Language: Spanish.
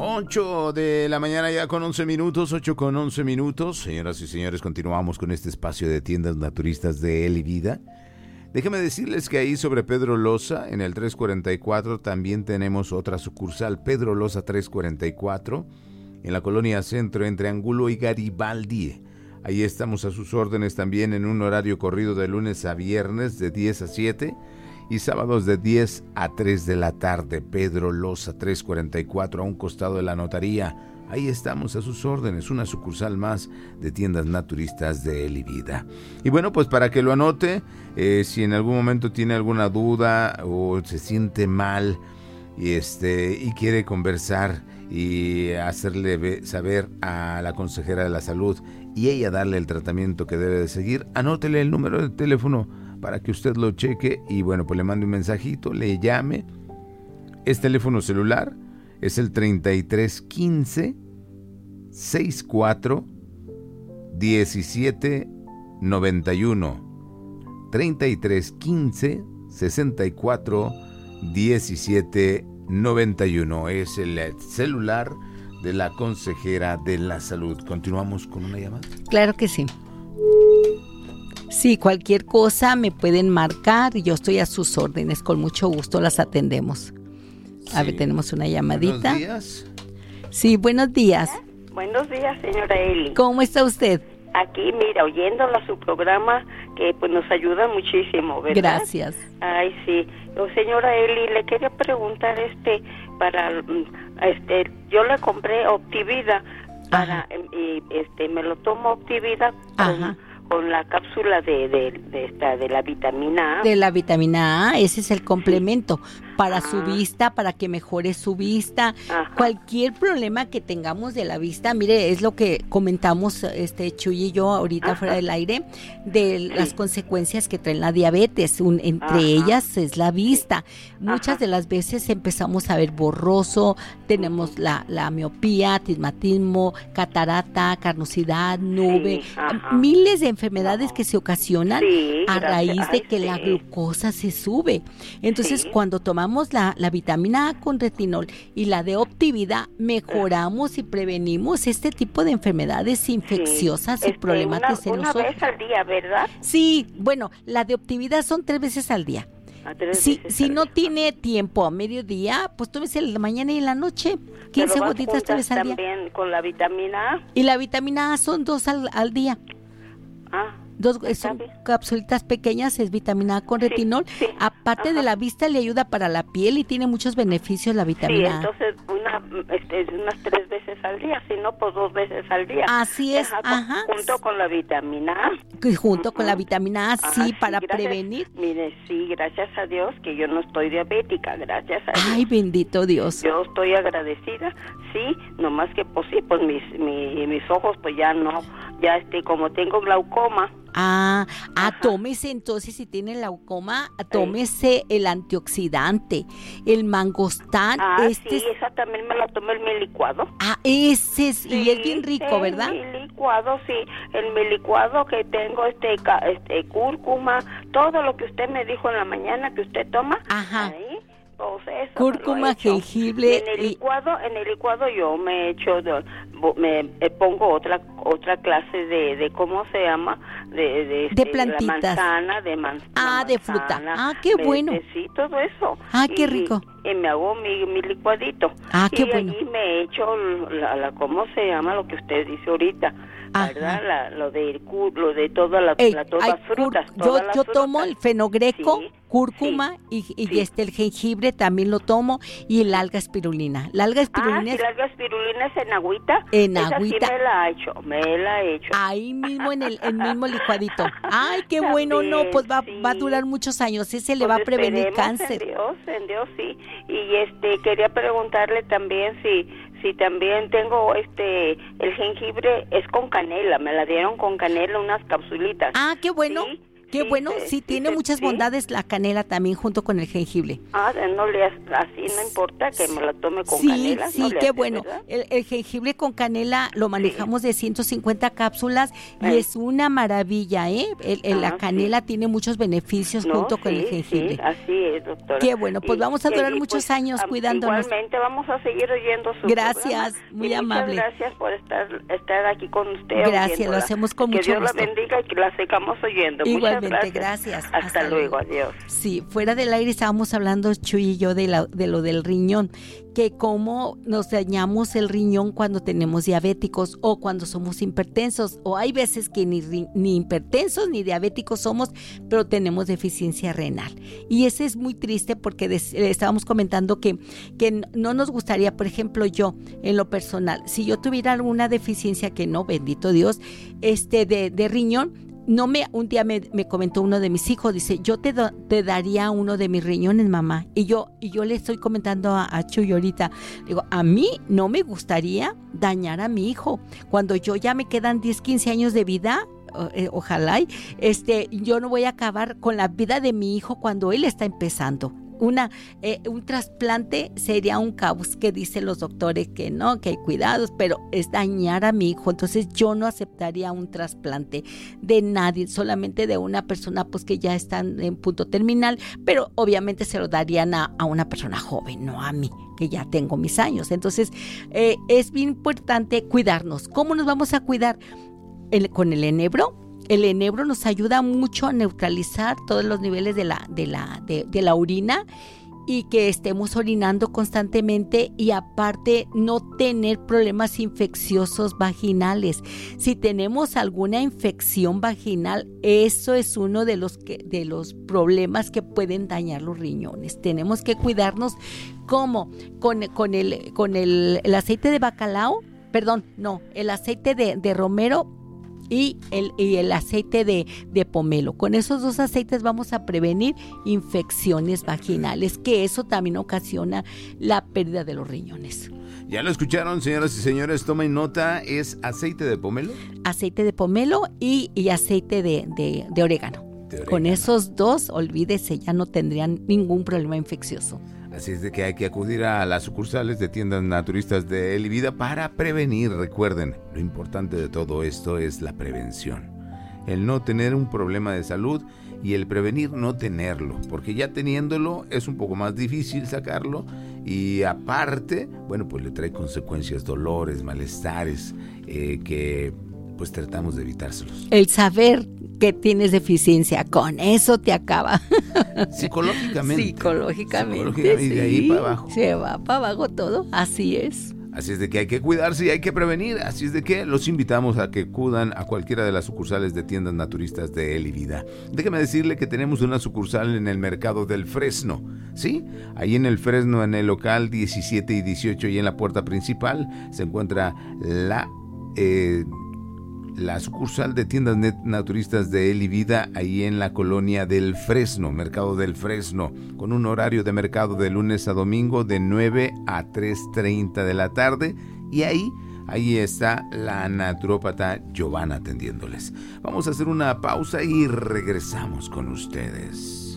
8 de la mañana ya con 11 minutos, 8 con 11 minutos. Señoras y señores, continuamos con este espacio de tiendas naturistas de Él y Vida. Déjenme decirles que ahí sobre Pedro Loza, en el 344, también tenemos otra sucursal, Pedro Loza 344, en la colonia Centro, entre Angulo y Garibaldi. Ahí estamos a sus órdenes también en un horario corrido de lunes a viernes de 10 a 7 y sábados de 10 a 3 de la tarde. Pedro Loza 344, a un costado de la notaría. Ahí estamos a sus órdenes, una sucursal más de tiendas naturistas de Él y Vida. Y bueno, pues para que lo anote, si en algún momento tiene alguna duda o se siente mal y quiere conversar y hacerle saber a la consejera de la salud y ella darle el tratamiento que debe de seguir, anótele el número de teléfono para que usted lo cheque y bueno, pues le mande un mensajito, le llame. Es teléfono celular, es el 3315 64 17 91. 3315 64 17 91 es el celular de la consejera de la salud. ¿Continuamos con una llamada? Claro que sí. Sí, cualquier cosa me pueden marcar y yo estoy a sus órdenes. Con mucho gusto las atendemos. A ver, tenemos una llamadita. Buenos días. Sí, buenos días. Buenos días, señora Eli. ¿Cómo está usted? Aquí, mira, oyéndola su programa, que pues nos ayuda muchísimo, ¿verdad? Gracias. Ay, sí. Señora Eli, le quería preguntar, yo le compré Optivida para, me lo tomo Optivida con la cápsula de la vitamina A. De la vitamina A, ese es el complemento para su vista, para que mejore su vista. Cualquier problema que tengamos de la vista, mire, es lo que comentamos Chuy y yo ahorita fuera del aire, de las consecuencias que trae la diabetes, entre ellas es la vista. Muchas de las veces empezamos a ver borroso, tenemos la miopía, astigmatismo, catarata, carnosidad, nube, miles de enfermedades que se ocasionan a raíz de que la glucosa se sube. Entonces, cuando tomamos la vitamina A con retinol y la de Optivida, mejoramos y prevenimos este tipo de enfermedades infecciosas y problemas en los ojos. Una vez al día, ¿verdad? Sí, bueno, la de Optivida son 3 veces al día. Si no tiene tiempo a mediodía, pues tómese en la mañana y en la noche. 15 gotitas 3 veces al día. También con la vitamina A. Y la vitamina A son 2 al día. Son capsulitas pequeñas, es vitamina A con retinol. Aparte de la vista, le ayuda para la piel y tiene muchos beneficios la vitamina A. Entonces unas 3 veces al día, si no, pues 2 veces al día. Así es, junto con la vitamina A. Junto con la vitamina A, para prevenir. Mire, sí, gracias a Dios que yo no estoy diabética, gracias a Dios. Ay, bendito Dios. Yo estoy agradecida, sí, nomás que pues sí, pues mis ojos pues ya no, como tengo glaucoma. Tómese entonces, si tiene glaucoma, tómese el antioxidante, el mangostán. Sí, esa también me la tomé en mi licuado. Ese es, y es bien rico, ¿verdad? En mi licuado, sí, en mi licuado que tengo cúrcuma, todo lo que usted me dijo en la mañana que usted toma. Ahí, pues eso, cúrcuma, jengibre. En el licuado yo me echo, me pongo otra clase de ¿cómo se llama? De plantitas. De manzana. De fruta. Qué bueno. Sí, todo eso. Qué rico. Y me hago mi licuadito. Qué bueno. Y allí me echo ¿cómo se llama? Lo que usted dice ahorita, ¿verdad? Lo de todas las frutas. Yo tomo el fenogreco, cúrcuma y el jengibre también lo tomo, y el alga espirulina. La alga espirulina la alga espirulina es en agüita. En esa agüita. Sí me la he hecho. Ahí mismo en el mismo licuadito. Ay, qué bueno, no, pues va a durar muchos años. Ese le va a prevenir cáncer. En Dios, sí. Y quería preguntarle también si también tengo el jengibre es con canela, me la dieron con canela, unas capsulitas. Qué bueno. Qué bueno, sí, tiene muchas bondades la canela también junto con el jengibre. No le hace, así no importa que me lo tome con canela. Sí, qué bueno. El jengibre con canela lo manejamos de 150 cápsulas y es una maravilla, ¿eh? La canela tiene muchos beneficios junto con el jengibre. Sí, así es, doctora. Qué bueno, pues vamos a durar muchos años cuidándonos. Igualmente vamos a seguir oyendo su Gracias, programa. muy amable. Muchas gracias por estar aquí con usted. Gracias, lo hacemos con mucho gusto. Que Dios la bendiga y que la sigamos oyendo. Igualmente, muchas gracias. Hasta luego, adiós. Sí, fuera del aire estábamos hablando, Chuy y yo, de lo del riñón, que cómo nos dañamos el riñón cuando tenemos diabéticos o cuando somos hipertensos, o hay veces que ni hipertensos ni diabéticos somos, pero tenemos deficiencia renal. Y ese es muy triste porque estábamos comentando que no nos gustaría, por ejemplo, yo, en lo personal, si yo tuviera alguna deficiencia, que no, bendito Dios, de riñón, un día me comentó uno de mis hijos, dice, yo te daría uno de mis riñones, mamá. Y yo le estoy comentando a Chuy ahorita, digo, a mí no me gustaría dañar a mi hijo. Cuando yo ya me quedan 10, 15 años de vida, ojalá, yo no voy a acabar con la vida de mi hijo cuando él está empezando. Un trasplante sería un caos, que dicen los doctores que no, que hay cuidados, pero es dañar a mi hijo. Entonces yo no aceptaría un trasplante de nadie, solamente de una persona pues que ya está en punto terminal, pero obviamente se lo darían a una persona joven, no a mí, que ya tengo mis años. Entonces es bien importante cuidarnos. ¿Cómo nos vamos a cuidar? Con el enebro. El enebro nos ayuda mucho a neutralizar todos los niveles de la orina, y que estemos orinando constantemente, y aparte no tener problemas infecciosos vaginales. Si tenemos alguna infección vaginal, eso es uno de los problemas que pueden dañar los riñones. Tenemos que cuidarnos. ¿Cómo? Con el aceite de bacalao, el aceite de romero y el aceite de pomelo. Con esos dos aceites vamos a prevenir infecciones vaginales, que eso también ocasiona la pérdida de los riñones. Ya lo escucharon, señoras y señores, tomen nota, ¿es aceite de pomelo? Aceite de pomelo y aceite de orégano. Con esos dos, olvídese, ya no tendrían ningún problema infeccioso. Así es de que hay que acudir a las sucursales de tiendas naturistas de Elivida para prevenir. Recuerden, lo importante de todo esto es la prevención. El no tener un problema de salud y el prevenir no tenerlo, porque ya teniéndolo es un poco más difícil sacarlo, y aparte, bueno, pues le trae consecuencias, dolores, malestares, que pues tratamos de evitárselos. El saber que tienes deficiencia, con eso te acaba. Psicológicamente. Psicológicamente, sí. Y de ahí para abajo. Se va para abajo todo, así es. Así es de que hay que cuidarse y hay que prevenir. Así es de que los invitamos a que acudan a cualquiera de las sucursales de tiendas naturistas de Elivida. Déjeme decirle que tenemos una sucursal en el mercado del Fresno, ¿sí? Ahí en el Fresno, en el local 17 y 18 y en la puerta principal se encuentra la sucursal de tiendas naturistas de Elivida, ahí en la colonia del Fresno, Mercado del Fresno, con un horario de mercado de lunes a domingo de 9 a 3:30 de la tarde, y ahí está la naturópata Giovanna atendiéndoles. Vamos a hacer una pausa y regresamos con ustedes.